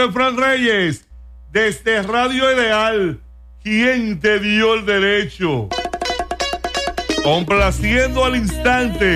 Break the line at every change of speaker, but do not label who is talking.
nombre es Fran Reyes, desde Radio Ideal. ¿Quién te dio el derecho? Complaciendo al instante